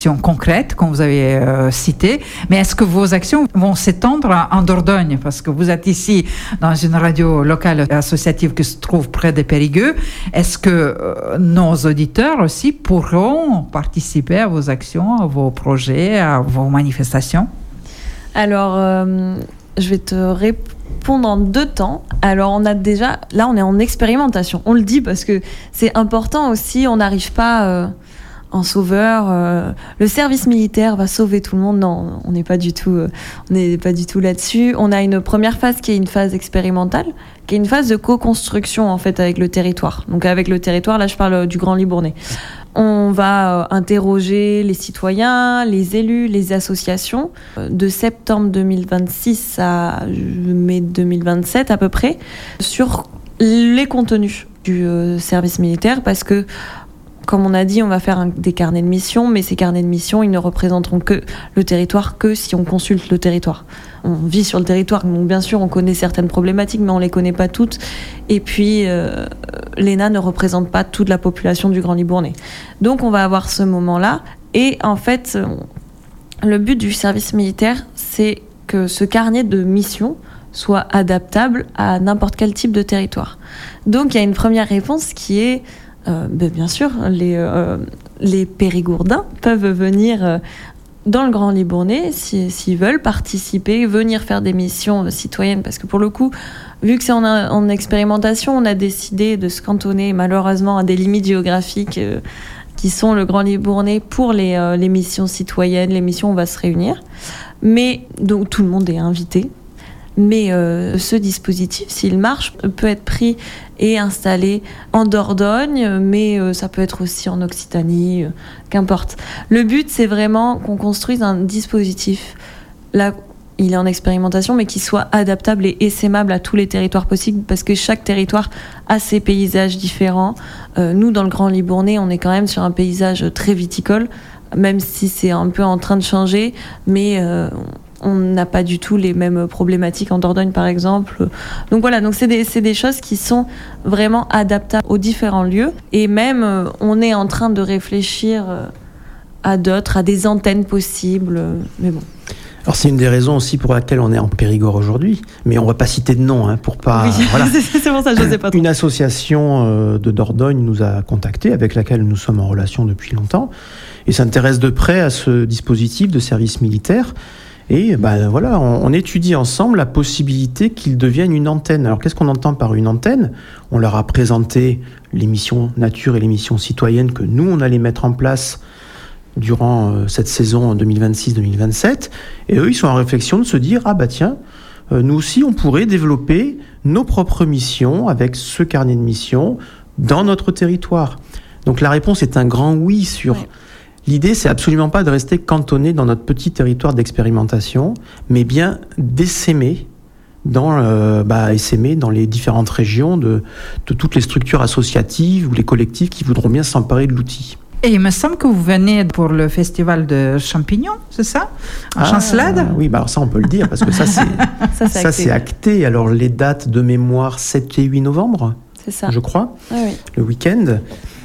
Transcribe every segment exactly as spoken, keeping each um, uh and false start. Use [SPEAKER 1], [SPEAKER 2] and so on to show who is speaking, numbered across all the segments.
[SPEAKER 1] concrètes, comme vous avez euh, cité, mais est-ce que vos actions vont s'étendre en Dordogne? Parce que vous êtes ici dans une radio locale associative qui se trouve près de Périgueux. Est-ce que euh, nos auditeurs aussi pourront participer à vos actions, à vos projets, à vos manifestations?
[SPEAKER 2] Alors, euh, je vais te répondre en deux temps. Alors, on a déjà, là, on est en expérimentation. On le dit parce que c'est important aussi. On n'arrive pas euh, en sauveur. Euh, le service militaire va sauver tout le monde. Non, on n'est pas du tout, euh, on n'est pas du tout là-dessus. On a une première phase qui est une phase expérimentale, qui est une phase de co-construction en fait avec le territoire. Donc, avec le territoire, là, je parle du Grand Libournais. On va interroger les citoyens, les élus, les associations de septembre deux mille vingt-six à mai deux mille vingt-sept à peu près sur les contenus du service militaire parce que, comme on a dit, on va faire un, des carnets de mission, mais ces carnets de mission, ils ne représenteront que le territoire que si on consulte le territoire. On vit sur le territoire, donc bien sûr, on connaît certaines problématiques, mais on ne les connaît pas toutes. Et puis, euh, l'E N A ne représente pas toute la population du Grand Libournais. Donc, on va avoir ce moment-là. Et en fait, le but du service militaire, c'est que ce carnet de mission soit adaptable à n'importe quel type de territoire. Donc, il y a une première réponse qui est... Euh, ben bien sûr, les, euh, les Périgourdins peuvent venir euh, dans le Grand Libournais si, s'ils veulent participer, venir faire des missions euh, citoyennes. Parce que pour le coup, vu que c'est en, en expérimentation, on a décidé de se cantonner malheureusement à des limites géographiques euh, qui sont le Grand Libournais pour les, euh, les missions citoyennes, les missions où on va se réunir. Mais donc tout le monde est invité. Mais euh, ce dispositif, s'il marche, peut être pris et installé en Dordogne, mais euh, ça peut être aussi en Occitanie, euh, qu'importe. Le but, c'est vraiment qu'on construise un dispositif. Là, il est en expérimentation, mais qui soit adaptable et essaimable à tous les territoires possibles, parce que chaque territoire a ses paysages différents. Euh, nous, dans le Grand Libournais, on est quand même sur un paysage très viticole, même si c'est un peu en train de changer, mais... Euh, on n'a pas du tout les mêmes problématiques en Dordogne, par exemple. Donc voilà, donc c'est des, c'est des choses qui sont vraiment adaptables aux différents lieux. Et même, euh, on est en train de réfléchir euh, à d'autres, à des antennes possibles. Euh, mais bon.
[SPEAKER 3] Alors c'est une des raisons aussi pour laquelle on est en Périgord aujourd'hui, mais on ne va pas citer de nom hein, pour pas...
[SPEAKER 2] Oui,
[SPEAKER 3] voilà.
[SPEAKER 2] c'est pour ça que je ne sais pas trop.
[SPEAKER 3] Une association euh, de Dordogne nous a contactés, avec laquelle nous sommes en relation depuis longtemps, et s'intéresse de près à ce dispositif de service militaire. Et ben voilà, on, on étudie ensemble la possibilité qu'il devienne une antenne. Alors qu'est-ce qu'on entend par une antenne ? On leur a présenté l'émission Nature et l'émission Citoyenne que nous, on allait mettre en place durant euh, cette saison deux mille vingt-six deux mille vingt-sept. Et eux, ils sont en réflexion de se dire, ah bah tiens, euh, nous aussi, on pourrait développer nos propres missions avec ce carnet de missions dans notre territoire. Donc la réponse est un grand oui sur... Ouais. L'idée, c'est absolument pas de rester cantonné dans notre petit territoire d'expérimentation, mais bien d'essaimer dans, euh, bah, essaimer dans les différentes régions de, de toutes les structures associatives ou les collectifs qui voudront bien s'emparer de l'outil.
[SPEAKER 1] Et il me semble que vous venez pour le festival de champignons, c'est ça ? En ah, Chancelade ?
[SPEAKER 3] Oui, bah alors ça, on peut le dire, parce que ça, c'est, ça, c'est, ça acté. c'est acté. Alors, les dates de mémoire, sept et huit novembre,
[SPEAKER 2] c'est ça.
[SPEAKER 3] Je crois,
[SPEAKER 2] ah, oui.
[SPEAKER 3] Le week-end.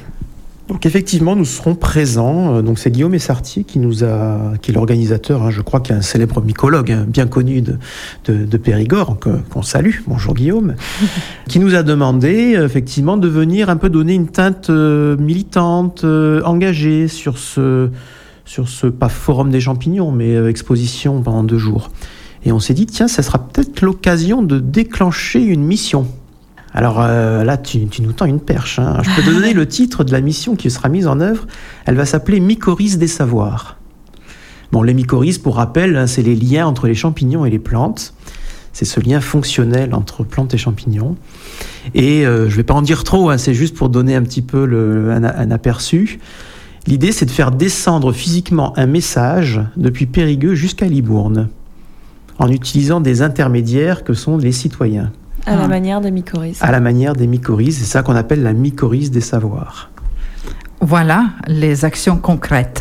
[SPEAKER 3] Donc effectivement, nous serons présents. Donc c'est Guillaume Essartier qui nous a, qui est l'organisateur, hein, je crois, qui est un célèbre mycologue hein, bien connu de, de, de Périgord, que, qu'on salue. Bonjour Guillaume, qui nous a demandé effectivement de venir un peu donner une teinte euh, militante, euh, engagée sur ce, sur ce pas forum des champignons, mais euh, exposition pendant deux jours. Et on s'est dit tiens, ça sera peut-être l'occasion de déclencher une mission. Alors euh, là, tu, tu nous tends une perche. Hein. Je peux te donner le titre de la mission qui sera mise en œuvre. Elle va s'appeler Mycorhizes des savoirs. Bon, les mycorhizes, pour rappel, hein, c'est les liens entre les champignons et les plantes. C'est ce lien fonctionnel entre plantes et champignons. Et euh, je ne vais pas en dire trop, hein, c'est juste pour donner un petit peu le, un, un aperçu. L'idée, c'est de faire descendre physiquement un message depuis Périgueux jusqu'à Libourne, en utilisant des intermédiaires que sont les citoyens.
[SPEAKER 2] À la manière des mycorhizes.
[SPEAKER 3] À la manière des mycorhizes, c'est ça qu'on appelle la mycorhize des savoirs.
[SPEAKER 1] Voilà les actions concrètes.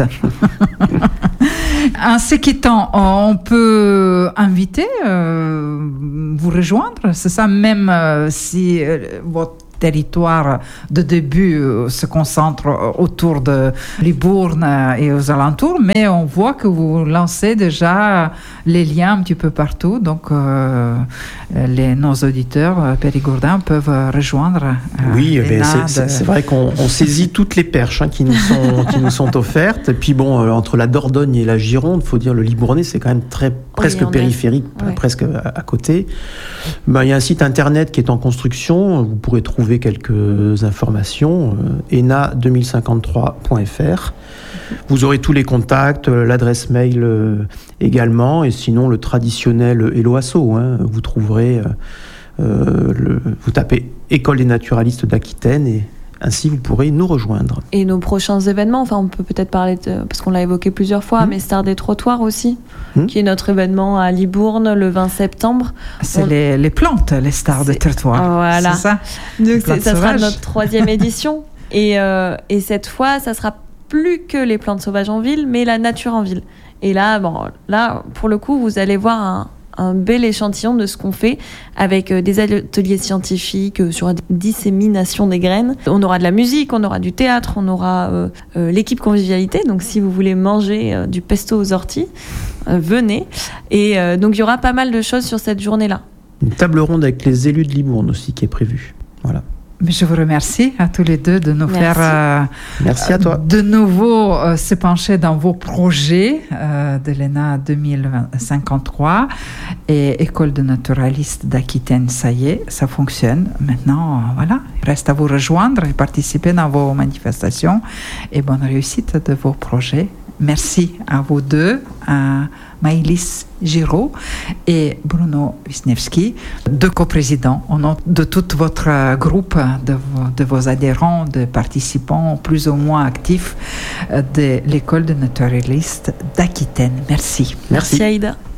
[SPEAKER 1] En ce qui est on peut inviter, euh, vous rejoindre, c'est ça, même euh, si euh, votre territoire de début se concentre autour de Libourne et aux alentours, mais on voit que vous lancez déjà les liens un petit peu partout, donc euh, les, nos auditeurs périgourdins peuvent rejoindre. Euh,
[SPEAKER 3] oui, mais c'est, c'est, c'est vrai qu'on on saisit toutes les perches hein, qui, nous sont, qui nous sont offertes, et puis bon, euh, entre la Dordogne et la Gironde, il faut dire le Libournais, c'est quand même très, presque oui, périphérique, est... presque à, à côté. Ben, il y a un site internet qui est en construction, vous pourrez trouver quelques informations, euh, e n a deux mille cinquante-trois point f r. Vous aurez tous les contacts, l'adresse mail euh, également, et sinon le traditionnel Hello Asso, hein, vous trouverez, euh, le, vous tapez École des naturalistes d'Aquitaine et ainsi vous pourrez nous rejoindre.
[SPEAKER 2] Et nos prochains événements, enfin on peut peut-être parler, de, parce qu'on l'a évoqué plusieurs fois, mmh. mais Stars des trottoirs aussi, mmh. qui est notre événement à Libourne le vingt septembre.
[SPEAKER 1] C'est on... les, les plantes, les Stars des trottoirs.
[SPEAKER 2] Voilà.
[SPEAKER 1] C'est ça.
[SPEAKER 2] Donc c'est, ça sera notre troisième édition. Et, euh, et cette fois, ça sera plus que les plantes sauvages en ville, mais la nature en ville. Et là, bon, là pour le coup, vous allez voir un un bel échantillon de ce qu'on fait avec des ateliers scientifiques sur la dissémination des graines. On aura de la musique, on aura du théâtre, on aura euh, euh, l'équipe convivialité. Donc si vous voulez manger euh, du pesto aux orties, euh, venez. Et euh, donc il y aura pas mal de choses sur cette journée-là.
[SPEAKER 3] Une table ronde avec les élus de Libourne aussi qui est prévue. Voilà.
[SPEAKER 1] Je vous remercie à tous les deux de nous
[SPEAKER 2] Merci.
[SPEAKER 1] faire euh,
[SPEAKER 3] Merci à toi.
[SPEAKER 1] de nouveau euh, se pencher dans vos projets euh, de l'E N A deux mille cinquante-trois et École de naturalistes d'Aquitaine. Ça y est, ça fonctionne. Maintenant, euh, voilà, il reste à vous rejoindre et participer dans vos manifestations et bonne réussite de vos projets. Merci à vous deux, à Maëlys Giraud et Bruno Wisniewski, deux coprésidents, au nom de tout votre groupe, de vos, de vos adhérents, de participants plus ou moins actifs de l'École de naturalistes d'Aquitaine. Merci.
[SPEAKER 2] Merci, Merci Aïda.